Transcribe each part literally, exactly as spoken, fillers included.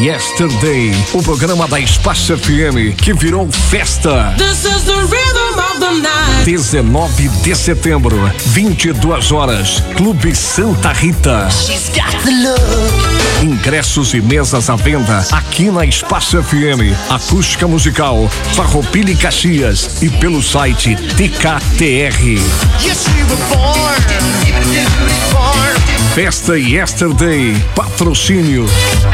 Yesterday, o programa da Espaço F M que virou festa. This is the rhythm of the night. dezenove de setembro, vinte e duas horas, Clube Santa Rita. She's got the look. Ingressos e mesas à venda aqui na Espaço F M, Acústica Musical, Farroupilha e Caxias e pelo site T K T R. Yes, you were born. born. Festa Yesterday, patrocínio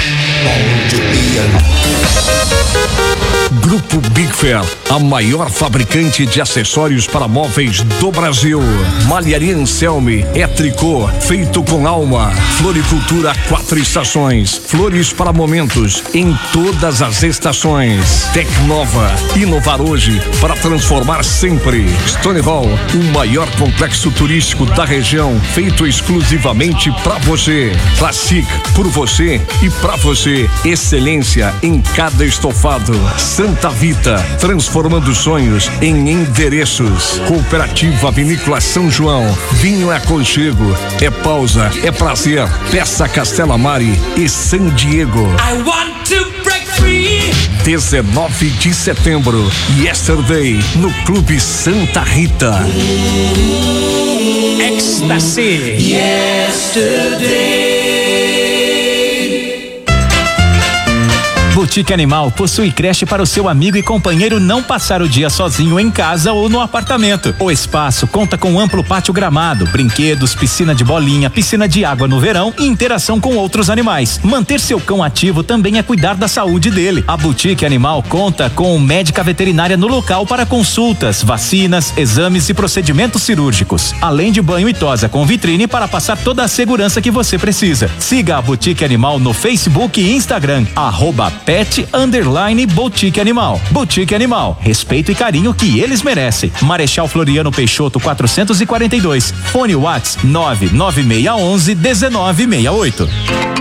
Grupo Big Fair, a maior fabricante de acessórios para móveis do Brasil. Malharia Anselme é tricô feito com alma. Floricultura quatro estações, flores para momentos em todas as estações. Tecnova, inovar hoje para transformar sempre. Stonewall, o maior complexo turístico da região, feito exclusivamente para você. Classic, por você e para você. Excelência em cada estofado. Santa Vita, transformando sonhos em endereços. Cooperativa Vinícola São João, vinho é aconchego, é pausa, é prazer. Peça Castela Mari e San Diego. I want to break free. dezenove de setembro, Yesterday, no Clube Santa Rita. Ecstasy. Yesterday. Boutique Animal possui creche para o seu amigo e companheiro não passar o dia sozinho em casa ou no apartamento. O espaço conta com amplo pátio gramado, brinquedos, piscina de bolinha, piscina de água no verão e interação com outros animais. Manter seu cão ativo também é cuidar da saúde dele. A Boutique Animal conta com médica veterinária no local para consultas, vacinas, exames e procedimentos cirúrgicos. Além de banho e tosa com vitrine para passar toda a segurança que você precisa. Siga a Boutique Animal no Facebook e Instagram, arroba Pet Underline Boutique Animal. Boutique Animal, respeito e carinho que eles merecem. Marechal Floriano Peixoto quatrocentos e quarenta e dois. Fone Whats nove nove seis um um dezenove sessenta e oito.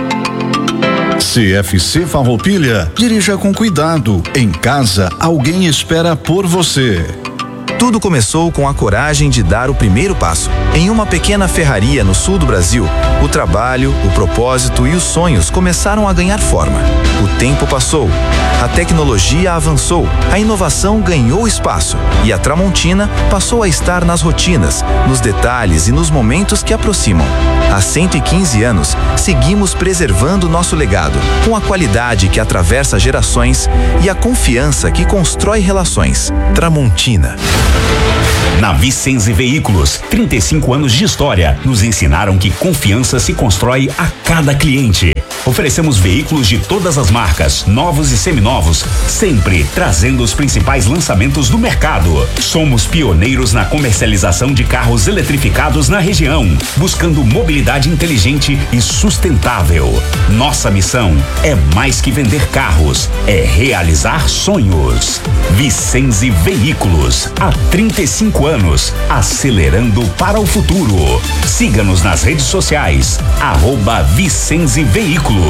C F C Farroupilha, dirija com cuidado. Em casa, alguém espera por você. Tudo começou com a coragem de dar o primeiro passo. Em uma pequena ferraria no sul do Brasil, o trabalho, o propósito e os sonhos começaram a ganhar forma. O tempo passou, a tecnologia avançou, a inovação ganhou espaço e a Tramontina passou a estar nas rotinas, nos detalhes e nos momentos que aproximam. Há cento e quinze anos, seguimos preservando nosso legado, com a qualidade que atravessa gerações e a confiança que constrói relações. Tramontina. Na Vicenze Veículos, trinta e cinco anos de história nos ensinaram que confiança se constrói a cada cliente. Oferecemos veículos de todas as marcas, novos e seminovos, sempre trazendo os principais lançamentos do mercado. Somos pioneiros na comercialização de carros eletrificados na região, buscando mobilidade inteligente e sustentável. Nossa missão é mais que vender carros, é realizar sonhos. Vicenze Veículos, há trinta e cinco anos, acelerando para o futuro. Siga-nos nas redes sociais, arroba Vicenze Veículos.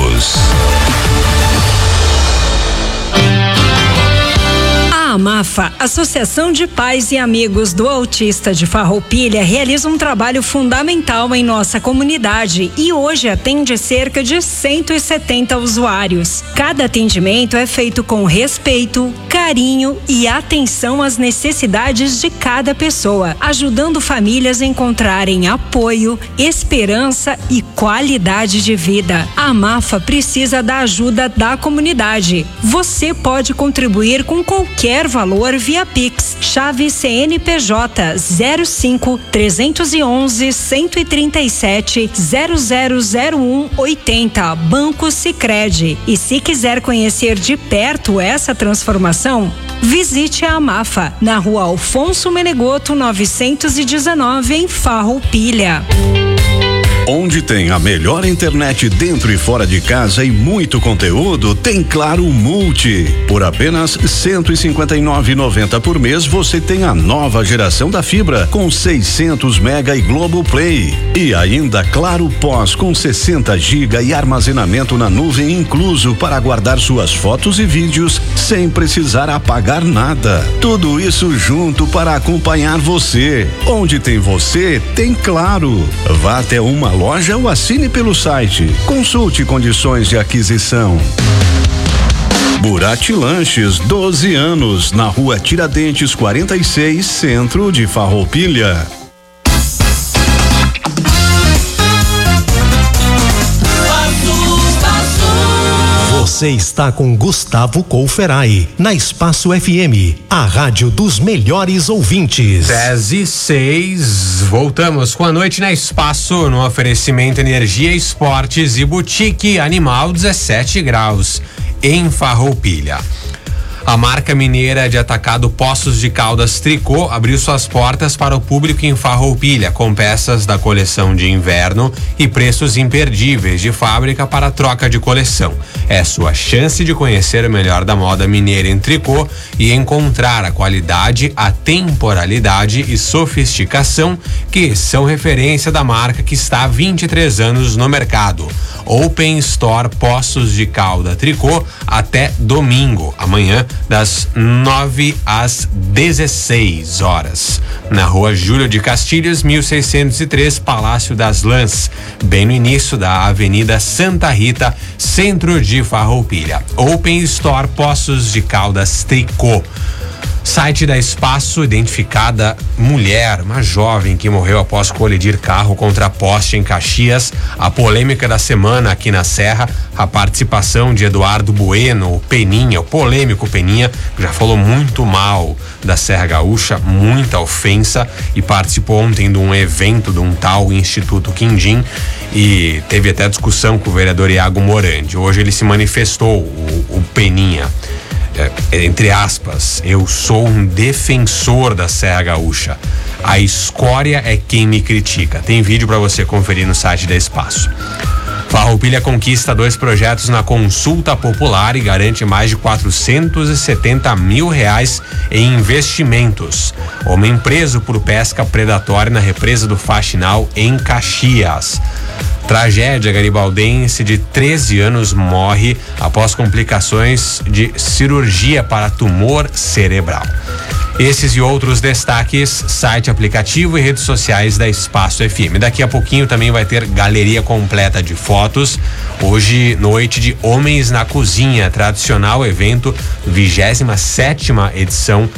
A AMAFA, Associação de Pais e Amigos do Autista de Farroupilha, realiza um trabalho fundamental em nossa comunidade e hoje atende cerca de cento e setenta usuários. Cada atendimento é feito com respeito, carinho e atenção às necessidades de cada pessoa, ajudando famílias a encontrarem apoio, esperança e qualidade de vida. A AMAFA precisa da ajuda da comunidade. Você pode contribuir com qualquer valor via Pix. Chave C N P J zero cinco, trezentos e onze, cento e trinta e sete, zero zero zero um, oitenta, Banco Sicredi. E se quiser conhecer de perto essa transformação, visite a AMAFA na Rua Alfonso Menegoto novecentos e dezenove, em Farroupilha. Onde tem a melhor internet dentro e fora de casa e muito conteúdo, tem Claro Multi. Por apenas cento e cinquenta e nove reais e noventa centavos por mês, você tem a nova geração da fibra com seiscentos mega e Globo Play. E ainda Claro Pós com sessenta gigas e armazenamento na nuvem incluso para guardar suas fotos e vídeos sem precisar apagar nada. Tudo isso junto para acompanhar você. Onde tem você, tem Claro. Vá até uma loja ou assine pelo site. Consulte condições de aquisição. Burati Lanches, doze anos, na rua Tiradentes quarenta e seis, centro de Farroupilha. Você está com Gustavo Couferai, na Espaço F M, a rádio dos melhores ouvintes. dez e seis, voltamos com a noite na Espaço, no oferecimento Energia, Esportes e Boutique Animal, dezessete graus, em Farroupilha. A marca mineira de atacado Poços de Caldas Tricô abriu suas portas para o público em Farroupilha, com peças da coleção de inverno e preços imperdíveis de fábrica para troca de coleção. É sua chance de conhecer o melhor da moda mineira em tricô e encontrar a qualidade, a temporalidade e sofisticação que são referência da marca, que está há vinte e três anos no mercado. Open Store Poços de Calda Tricô até domingo, amanhã, das nove às dezesseis horas, na rua Júlio de Castilhos, mil seiscentos e três, Palácio das Lãs, bem no início da Avenida Santa Rita, centro de Farroupilha. Open Store Poços de Caldas Tricô. Site da Espaço, identificada mulher, uma jovem que morreu após colidir carro contra poste em Caxias. A polêmica da semana aqui na Serra, a participação de Eduardo Bueno, o Peninha, o polêmico Peninha, que já falou muito mal da Serra Gaúcha, muita ofensa, e participou ontem de um evento de um tal Instituto Quindim e teve até discussão com o vereador Iago Morandi. Hoje ele se manifestou, o, o Peninha. É, entre aspas, eu sou um defensor da Serra Gaúcha. A escória é quem me critica. Tem vídeo para você conferir no site da Espaço. Farroupilha conquista dois projetos na consulta popular e garante mais de quatrocentos e setenta mil reais em investimentos. Homem preso por pesca predatória na represa do Faxinal, em Caxias. Tragédia garibaldense de treze anos morre após complicações de cirurgia para tumor cerebral. Esses e outros destaques, site, aplicativo e redes sociais da Espaço F M. Daqui a pouquinho também vai ter galeria completa de fotos. Hoje, noite de Homens na Cozinha, tradicional evento, vigésima sétima edição,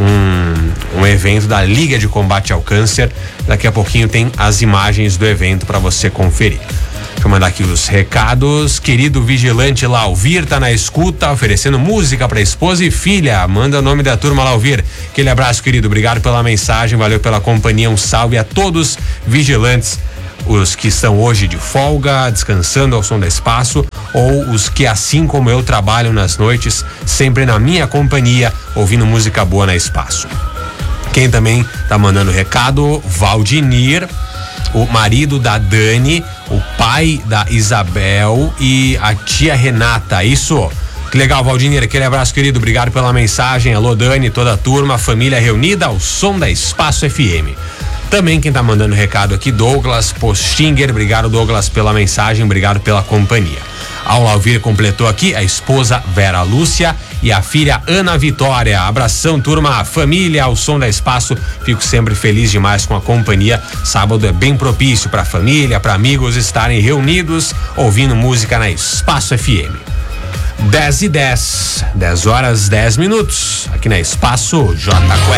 um, um evento da Liga de Combate ao Câncer. Daqui a pouquinho tem as imagens do evento para você conferir. Deixa eu mandar aqui os recados. Querido vigilante Lauvir tá na escuta, oferecendo música para esposa e filha. Manda o nome da turma, Lauvir. Aquele abraço, querido. Obrigado pela mensagem, valeu pela companhia. Um salve a todos vigilantes, os que estão hoje de folga, descansando ao som da Espaço, ou os que, assim como eu, trabalham nas noites, sempre na minha companhia, ouvindo música boa na Espaço. Quem também tá mandando recado, Valdinir, o marido da Dani, o pai da Isabel e a tia Renata. Isso, que legal, Valdinir, aquele abraço, querido, obrigado pela mensagem. Alô, Dani, toda a turma, família reunida ao som da Espaço F M. Também quem tá mandando recado aqui, Douglas Postinger, obrigado, Douglas, pela mensagem, obrigado pela companhia. Ao Lauvir completou aqui a esposa Vera Lúcia e a filha Ana Vitória. Abração, turma, família, ao som da Espaço. Fico sempre feliz demais com a companhia. Sábado é bem propício para família, para amigos estarem reunidos ouvindo música na Espaço F M. dez e dez, dez horas, dez minutos, aqui na Espaço J Quest.